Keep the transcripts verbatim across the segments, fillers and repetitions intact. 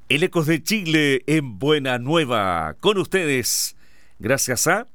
El Ecos de Chile en Buena Nueva. Con ustedes, gracias a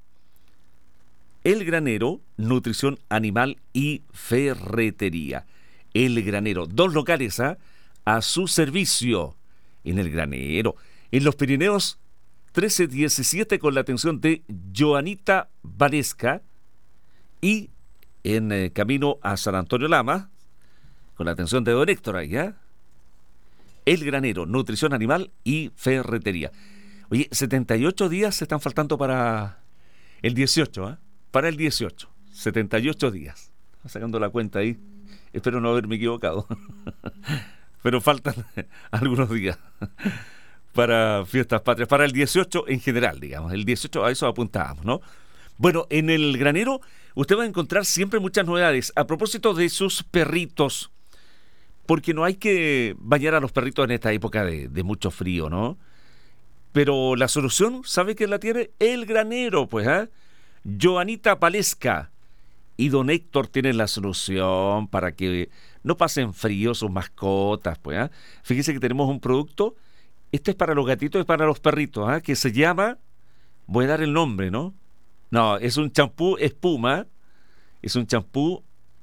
El Granero, Nutrición Animal y Ferretería. El Granero, dos locales ¿ah? a su servicio. En El Granero, en los Pirineos trece diecisiete, con la atención de Joanita Valesca, y en eh, camino a San Antonio Lama, con la atención de Don Héctor ahí, ¿ah? El Granero, Nutrición Animal y Ferretería. Oye, setenta y ocho días se están faltando para el dieciocho, ¿eh? Para el dieciocho. setenta y ocho días. Sacando la cuenta ahí. Espero no haberme equivocado. Pero faltan algunos días para fiestas patrias. Para el dieciocho en general, digamos. El dieciocho, a eso apuntábamos, ¿no? Bueno, en el Granero usted va a encontrar siempre muchas novedades. A propósito de sus perritos, porque no hay que bañar a los perritos en esta época de, de mucho frío, ¿no? Pero la solución, ¿sabe quién la tiene? El Granero, pues, ¿ah? ¿eh? Joanita Valesca y don Héctor tienen la solución para que no pasen frío sus mascotas, pues, ¿ah? ¿eh? Fíjese que tenemos un producto, este es para los gatitos y para los perritos, ¿ah? ¿eh? Que se llama, voy a dar el nombre, ¿no? No, es un champú espuma, es un champú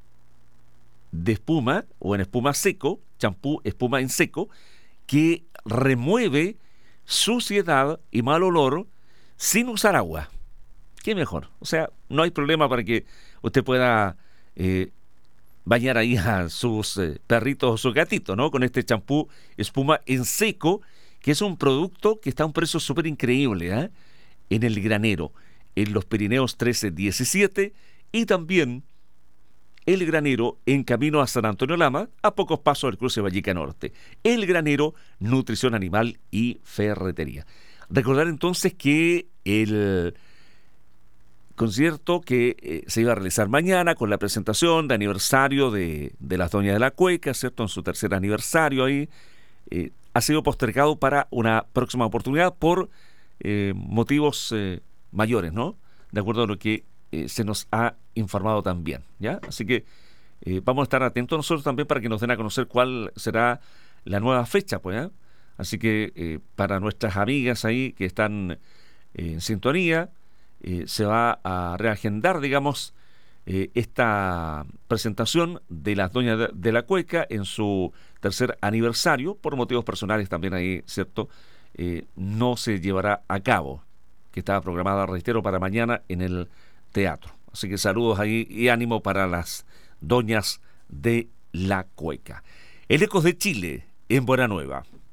de espuma o en espuma seco, champú espuma en seco, que remueve suciedad y mal olor sin usar agua. ¿Qué mejor? O sea, no hay problema para que usted pueda eh, bañar ahí a sus eh, perritos o sus gatitos, ¿no? Con este champú espuma en seco, que es un producto que está a un precio súper increíble, ¿eh? En el Granero, en los Pirineos trece diecisiete, y también El Granero en camino a San Antonio Lama, a pocos pasos del cruce Valleca Norte. El Granero, Nutrición Animal y Ferretería. Recordar entonces que el concierto que eh, se iba a realizar mañana con la presentación de aniversario de, de las Doñas de la Cueca, ¿cierto? En su tercer aniversario ahí, eh, ha sido postergado para una próxima oportunidad por eh, motivos eh, mayores, ¿no? De acuerdo a lo que Eh, se nos ha informado también, ¿ya? Así que eh, vamos a estar atentos nosotros también para que nos den a conocer cuál será la nueva fecha, pues, ¿eh? Así que eh, para nuestras amigas ahí que están eh, en sintonía, eh, se va a reagendar, digamos, eh, esta presentación de las Doñas de, de la Cueca en su tercer aniversario, por motivos personales también ahí, ¿cierto? Eh, no se llevará a cabo, que estaba programada, reitero, para mañana en el teatro. Así que saludos ahí y ánimo para las Doñas de la Cueca. El Ecos de Chile en Buena Nueva.